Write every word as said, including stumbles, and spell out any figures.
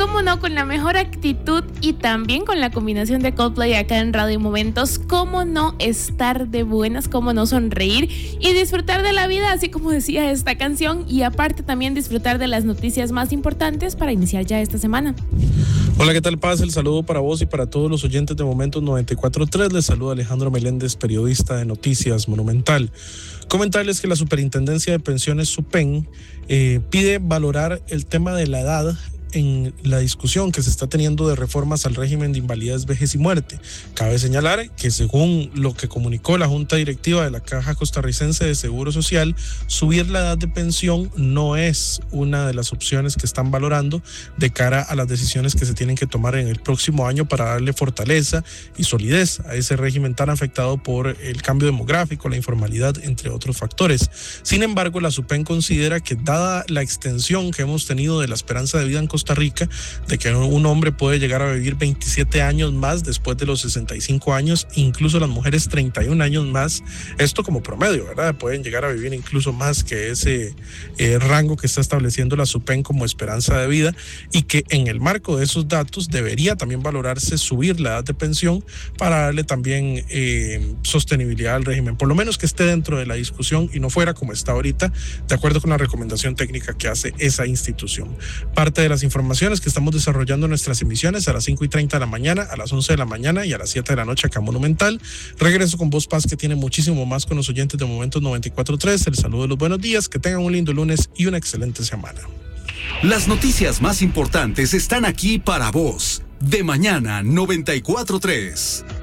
cómo no, con la mejor actitud y también con la combinación de Coldplay acá en Radio Momentos. Cómo no estar de buenas, cómo no sonreír y disfrutar de la vida, así como decía esta canción, y aparte también disfrutar de las noticias más importantes para iniciar ya esta semana. Hola, ¿qué tal, Paz? El saludo para vos y para todos los oyentes de Momentos noventa y cuatro punto tres. Les saluda Alejandro Meléndez, periodista de Noticias Monumental. Comentarles que la Superintendencia de Pensiones, SUPEN, eh, pide valorar el tema de la edad en la discusión que se está teniendo de reformas al régimen de invalidez, vejez y muerte. Cabe señalar que, según lo que comunicó la Junta Directiva de la Caja Costarricense de Seguro Social, subir la edad de pensión no es una de las opciones que están valorando de cara a las decisiones que se tienen que tomar en el próximo año para darle fortaleza y solidez a ese régimen tan afectado por el cambio demográfico, la informalidad, entre otros factores. Sin embargo, la SUPEN considera que, dada la extensión que hemos tenido de la esperanza de vida en Costa Rica, de que un hombre puede llegar a vivir veintisiete años más después de los sesenta y cinco años, incluso las mujeres treinta y un años más, esto como promedio, ¿verdad? Pueden llegar a vivir incluso más que ese eh, rango que está estableciendo la SUPEN como esperanza de vida, y que en el marco de esos datos debería también valorarse subir la edad de pensión para darle también eh, sostenibilidad al régimen, por lo menos que esté dentro de la discusión y no fuera como está ahorita, de acuerdo con la recomendación técnica que hace esa institución. Parte de las informaciones que estamos desarrollando en nuestras emisiones a las cinco y treinta de la mañana, a las once de la mañana y a las siete de la noche acá en Monumental. Regreso con vos, Paz, que tiene muchísimo más con los oyentes de Momentos noventa y cuatro punto tres. El saludo de los buenos días, que tengan un lindo lunes y una excelente semana. Las noticias más importantes están aquí para vos. De mañana noventa y cuatro punto tres.